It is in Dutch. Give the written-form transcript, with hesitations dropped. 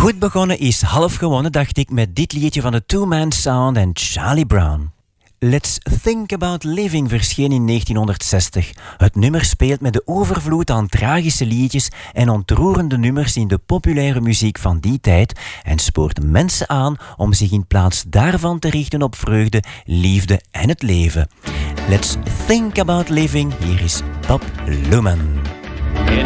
Goed begonnen is half gewonnen, dacht ik, met dit liedje van de Two Man Sound en Charlie Brown. Let's Think About Living verscheen in 1960. Het nummer speelt met de overvloed aan tragische liedjes en ontroerende nummers in de populaire muziek van die tijd en spoort mensen aan om zich in plaats daarvan te richten op vreugde, liefde en het leven. Let's Think About Living, hier is Bob Luman.